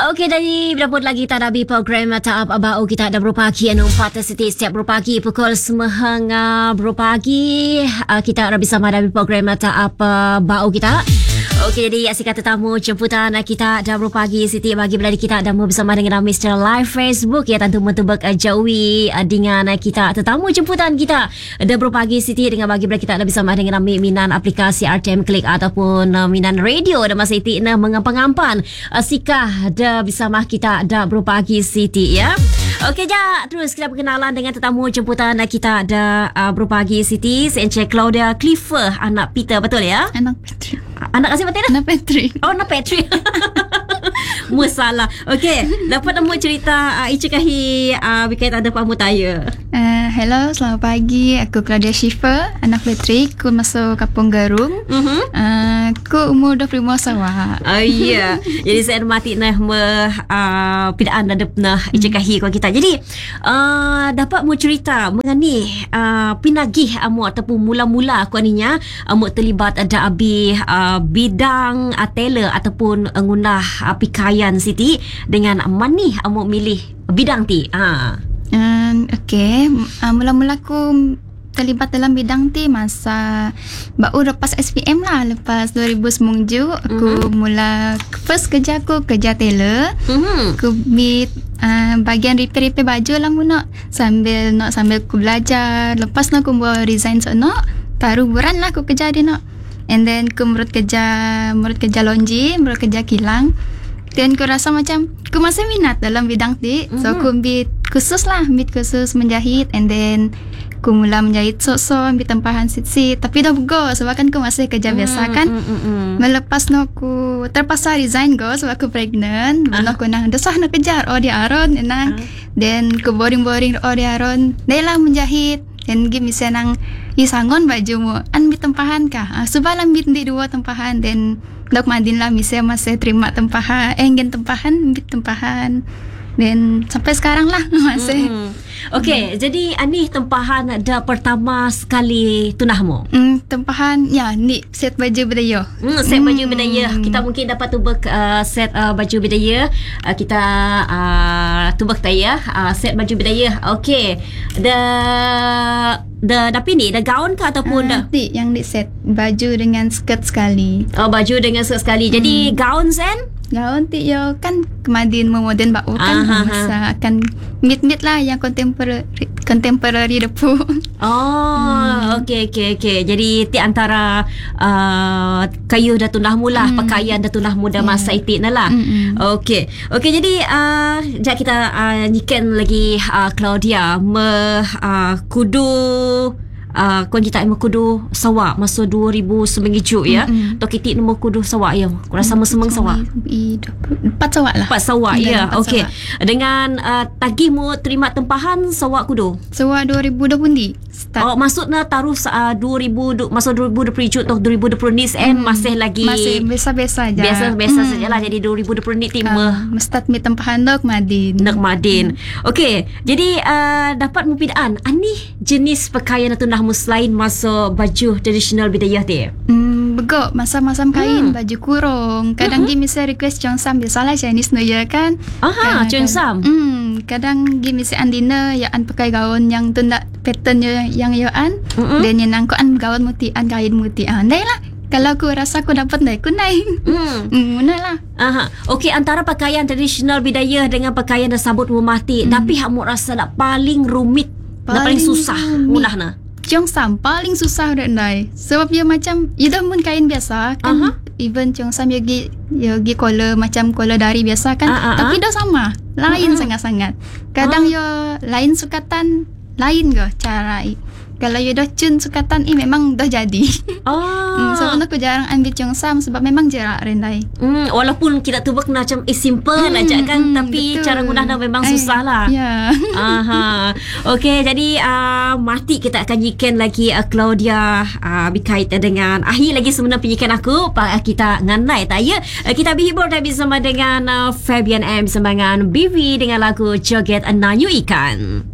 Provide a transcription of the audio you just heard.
Okey, dari berapa lagi tak ada program Taap Abau kita ada berpagi anu 4 Siti setiap berpagi pukul 9 berpagi kita ada bersama dari program Taap Abau kita. Okey, jadi asyik kata tamu jemputan kita dah berpagi Siti bagi berada kita ada bersama dengan kami secara live Facebook ya tentu mentubak jauhi dengan kita tetamu jemputan kita dah berpagi Siti dengan bagi berada kita ada bersama dengan kami minan aplikasi RTM Klik ataupun minan radio dan masa Siti na mengampan sikah dah bersama kita dah berpagi Siti ya. Okey, terus kita perkenalan dengan tetamu jemputan kita dah berpagi Siti Encik Claudia Clifford anak Peter, betul ya? Anak Patrick. Anak siapa tadi? Anak Patrick. Oh, anak Patrick. Masalah. Okey, dapat nama cerita Encik Kahi berkaitan ada Pak Mutaya. Hello, selamat pagi. Aku Claudia Schiffer, anak Patrick. Aku masuk Kampung Garung. Aku umur 25 sawah. Ya. Jadi saya hormati pidaan ada pernah Encik Kahi kau kita. Jadi dapat mu cerita mengenai pinagih amu ataupun mula-mula aku aninya amu terlibat ada abi bidang teller ataupun ngundah pikaian Siti dengan manih amu milih bidang ti. Okay, mula-mula aku terlibat dalam bidang ti masa baru lepas SPM lah, lepas 2009 aku mula first kerja aku kerja tailor. Aku bagian repair baju lah mu sambil aku belajar. Lepas aku buat resign taruh buran lah aku kerja dia and then aku murut kerja laundry, murut kerja kilang. Dan aku rasa macam aku masih minat dalam bidang ti. So aku ambil khusus menjahit and then aku mula menjahit sok-sok, ambil tempahan sit-sit. Tapi dah go sebab kan aku masih kerja biasa kan. Melepas aku terpaksa resign go sebab aku pregnant. Aku nak desah nak kejar dia aron enang. Then aku boring dia aron. Dia lah menjahit. Dan game bisa nang isangon baju mu ambil tempahan kah. Sebab ambil di 2 tempahan then dok madin lah masih terima tempahan, ingin tempahan, ambil tempahan. Dan sampai sekarang lah masih. Okey, jadi ani tempahan dah pertama sekali tunahmu. Tempahan ya ni set baju budaya. Set baju budaya. Kita mungkin dapat tubak set baju budaya. Kita tubak taya set baju budaya. Okey. Tapi ni dah gaun ke ataupun dah? Yang di set baju dengan skirt sekali. Oh, baju dengan skirt sekali. Jadi gaun sen? Gaun ti yo kan kemadin modern bau kan masa akan meet lah yang contemporary depu. Okey. Jadi ti antara kayu dah tunah mula, pakaian dah tunah muda masa itu lah. Okey, jadi jap kita nyikan lagi Claudia kudu kau cerita ilmu kudu sawak masa 2009 ya. Tok kitik nombor kudu sawak ya. Aku rasa semang sawak. 4 sawak lah. 4 sawak ya. Okey. Dengan tagihmu terima tempahan sawak kudu. Sawak 2020 ni. Oh, maksudnya taruh 2000 masa 2020 atau 2020 ni masih lagi masih biasa-biasa aja. Biasa sajalah. Jadi 2020 ni timah start mi tempahan nak madin. Okey. Jadi dapat mupidaan ani jenis pakaian atau nahmu selain masa baju tradisional budaya dia. Begok masa-masa kain baju kurung. Kadang dia mesti request Cheongsam biasalah Chinese New Year kan. Cheongsam. Kadang dia mesti andina ya an pakai gaun yang tunda pattern yang an dan yang nang ko an gaun mutian kain mutian. Dai lah. Kalau aku rasa aku dapat naik, aku naik. Muna lah. Okey, antara pakaian tradisional budaya dengan pakaian dah sabut memati, tapi kamu rasa tak paling rumit, paling susah mulahna. Cheongsam paling susah rendai. Sebab dia macam dah mun kain biasa kan. Even Cheongsam yogi collar macam collar dari biasa kan. Tapi dah sama. Lain sangat-sangat. Kadang yo lain sukatan, lain ke cara. Kalau you dah cun sukatan memang dah jadi. So aku jarang ambil Cheongsam sebab memang jarak rendai. Walaupun kita tu macam simple aja kan, tapi betul. Cara guna dah memang susah lah. Ya. Okey, jadi mati kita akan nyikan lagi Claudia berkaitan dengan akhir lagi sebenarnya penyikan aku kita nganai tak ya. Kita berhibur dan bersama dengan Fabian M bersama dengan BV dengan lagu Joget Nanyu Ikan.